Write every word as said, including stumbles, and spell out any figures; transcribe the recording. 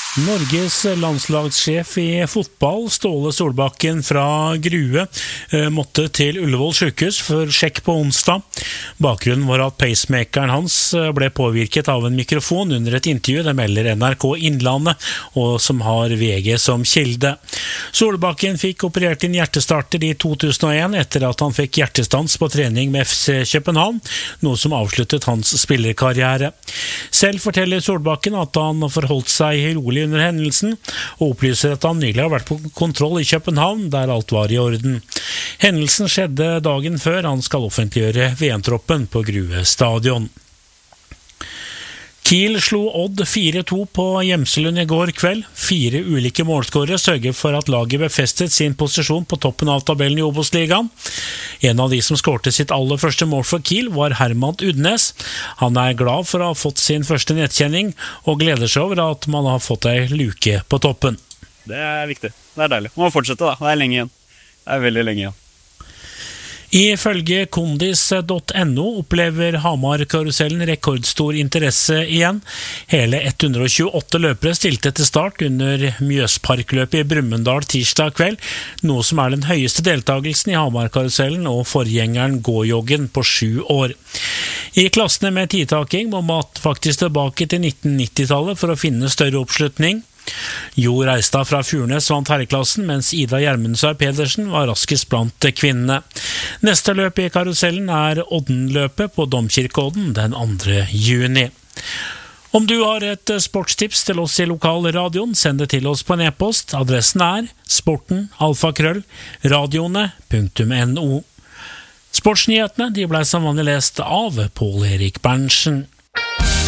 Norges landslagssjef i fotball, Ståle Solbakken fra Grue, måtte til Ullevål sykehus for sjekk på onsdag. Bakgrunnen var at pacemakeren hans ble påvirket av en mikrofon under et intervju, det melder N R K Innlandet, og som har V G som kilde. Solbakken fikk operert inn hjertestarter i to tusen og en etter at han fikk hjertestans på trening med F C København, noe som avsluttet hans spillerkarriere. Selv forteller Solbakken at han forholdt seg rolig under hendelsen, og opplyser at han nylig har vært på kontroll i København, der alt var i orden. Hendelsen skjedde dagen før han skal offentliggjøre V M-troppen på Grue stadion. Kiel slo Odd fire to på Gjemselund i går kveld. Fire ulike målskårere sørger for at laget befestet sin posisjon på toppen av tabellen i Obos-ligaen. En av de som skårte sitt aller første mål for Kiel var Herman Udnes. Han er glad for å ha fått sin første nettkjenning, og gleder seg over at man har fått ei luke på toppen. Det er viktig. Det er deilig. Man må fortsette da. Det er lenge igjen. Det er veldig lenge igjen. Ifølge kondis punktum no opplever Hamar-karusellen rekordstor interesse igjen. Hele ett hundre og tjueåtte løpere stilte til start under Mjøsparkløpet i Brumunddal tirsdag kveld, noe som er den høyeste deltagelsen i Hamar-karusellen og forgjengeren gåjoggen på sju år. I klassene med tidtaking må man faktisk tilbake til nitten nitti-tallet for å finne større oppslutning. Jo Reistad fra Furnes vant herreklassen, mens Ida Gjermundsøy Pedersen var raskest blant kvinnene. Neste løp i karusellen er Odden-løpet på Domkirkeodden den andre juni. Om du har et sportstips til oss i lokalradioen, send det til oss på en e-post. Adressen er sporten alfakrøll radione punktum no. Sportsnyhetene de ble som vanlig lest av Pål Erik Berntsen.